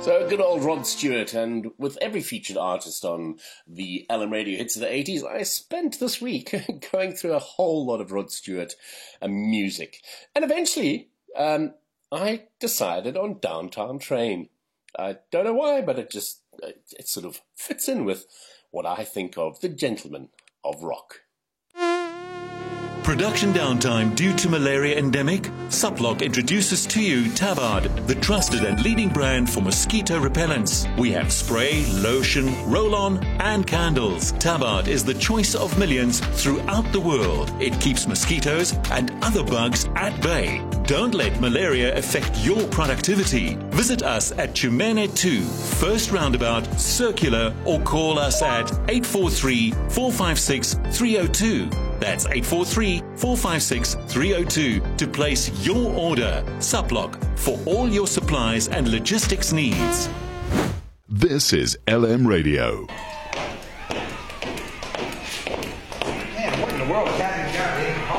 So good old Rod Stewart, and with every featured artist on the LM Radio Hits of the 80s, I spent this week going through a whole lot of Rod Stewart music. And eventually, I decided on Downtown Train. I don't know why, but it sort of fits in with what I think of the gentleman of rock. Production downtime due to malaria endemic? Suplock introduces to you Tabard, the trusted and leading brand for mosquito repellents. We have spray, lotion, roll-on and candles. Tabard is the choice of millions throughout the world. It keeps mosquitoes and other bugs at bay. Don't let malaria affect your productivity. Visit us at Chumene 2, First Roundabout, Circular, or call us at 843-456-302. That's 843-456-302 to place your order. Suplock, for all your supplies and logistics needs. This is LM Radio. Man, what in the world, Captain Johnny?